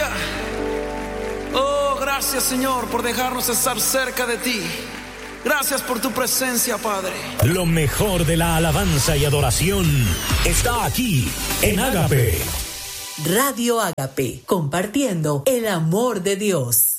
Oh, gracias, Señor, por dejarnos estar cerca de ti. Gracias por tu presencia, Padre. Lo mejor de la alabanza y adoración está aquí en Ágape. Radio Ágape, compartiendo el amor de Dios.